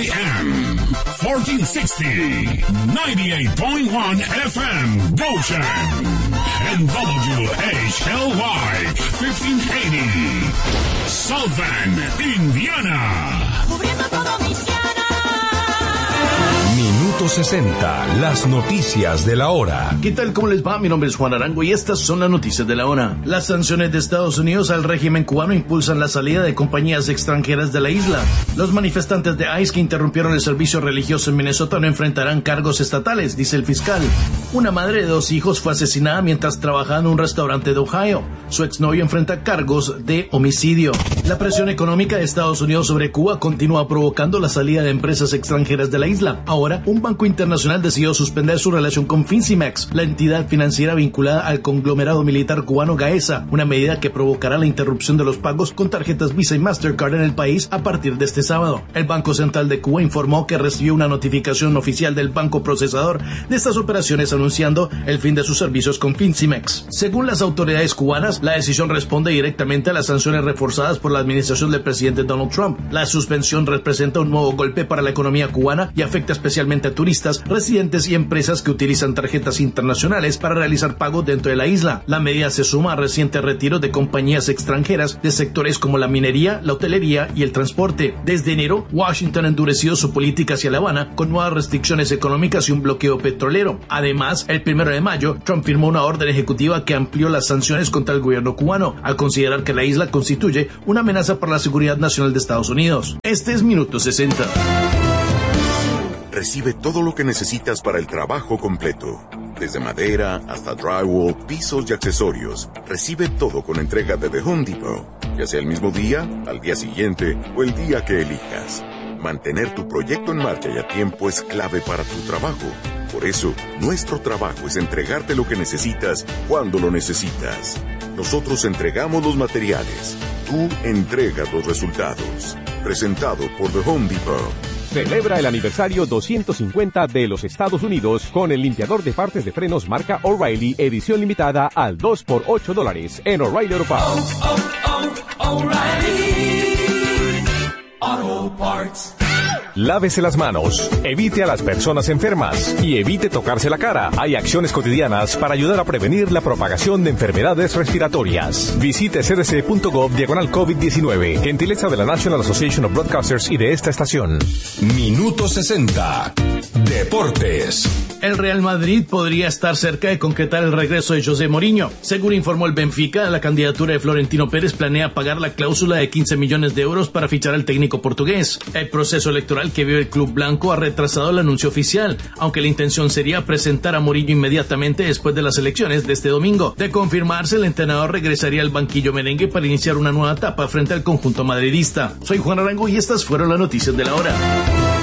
AM 1460, 98.1 FM, Goshen, and WHLY 1580, South Bend, Indiana. Cubriendo todo Michiana. Minuto 60, las noticias de la hora. ¿Qué tal? ¿Cómo les va? Mi nombre es Juan Arango y estas son las noticias de la hora. Las sanciones de Estados Unidos al régimen cubano impulsan la salida de compañías extranjeras de la isla. Los manifestantes de ICE que interrumpieron el servicio religioso en Minnesota no enfrentarán cargos estatales, dice el fiscal. Una madre de 2 hijos fue asesinada mientras trabajaba en un restaurante de Ohio. Su exnovio enfrenta cargos de homicidio. La presión económica de Estados Unidos sobre Cuba continúa provocando la salida de empresas extranjeras de la isla. Ahora, un banco internacional decidió suspender su relación con Fincimex, la entidad financiera vinculada al conglomerado militar cubano Gaesa, una medida que provocará la interrupción de los pagos con tarjetas Visa y Mastercard en el país a partir de este sábado. El Banco Central de Cuba informó que recibió una notificación oficial del banco procesador de estas operaciones anunciando el fin de sus servicios con Fincimex. Según las autoridades cubanas, la decisión responde directamente a las sanciones reforzadas por la administración del presidente Donald Trump. La suspensión representa un nuevo golpe para la economía cubana y afecta especialmente a turistas, residentes y empresas que utilizan tarjetas internacionales para realizar pagos dentro de la isla. La medida se suma a recientes retiros de compañías extranjeras de sectores como la minería, la hotelería y el transporte. Desde enero, Washington ha endurecido su política hacia La Habana con nuevas restricciones económicas y un bloqueo petrolero. Además, el 1 de mayo, Trump firmó una orden ejecutiva que amplió las sanciones contra el gobierno cubano, al considerar que la isla constituye una amenaza para la seguridad nacional de Estados Unidos. Este es Minuto 60. Recibe todo lo que necesitas para el trabajo completo. Desde madera hasta drywall, pisos y accesorios. Recibe todo con entrega de The Home Depot. Ya sea el mismo día, al día siguiente o el día que elijas. Mantener tu proyecto en marcha y a tiempo es clave para tu trabajo. Por eso, nuestro trabajo es entregarte lo que necesitas cuando lo necesitas. Nosotros entregamos los materiales. Tú entregas los resultados. Presentado por The Home Depot. Celebra el aniversario 250 de los Estados Unidos con el limpiador de partes de frenos marca O'Reilly, edición limitada al 2 por $8 en O'Reilly Auto Parts. O'Reilly Auto Parts. Lávese las manos, evite a las personas enfermas y evite tocarse la cara. Hay acciones cotidianas para ayudar a prevenir la propagación de enfermedades respiratorias. Visite cdc.gov/COVID-19. Gentileza de la National Association of Broadcasters y de esta estación. Minuto 60. Deportes. El Real Madrid podría estar cerca de concretar el regreso de José Mourinho. Según informó el Benfica, la candidatura de Florentino Pérez planea pagar la cláusula de 15 millones de euros para fichar al técnico portugués. El proceso electoral que vive el club blanco ha retrasado el anuncio oficial, aunque la intención sería presentar a Mourinho inmediatamente después de las elecciones de este domingo. De confirmarse, el entrenador regresaría al banquillo merengue para iniciar una nueva etapa frente al conjunto madridista. Soy Juan Arango y estas fueron las noticias de la hora.